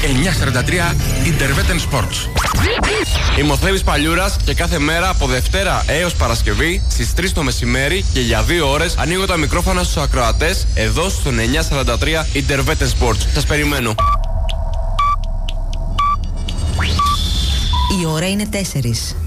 943 Interveten Sports. Είμαι ο Θέμης Παλιούρας και κάθε μέρα από Δευτέρα έως Παρασκευή στις 3 το μεσημέρι και για 2 ώρες ανοίγω τα μικρόφωνα στους ακροατές εδώ στο 943 Interveten Sports. Σας περιμένω. Η ώρα είναι 4.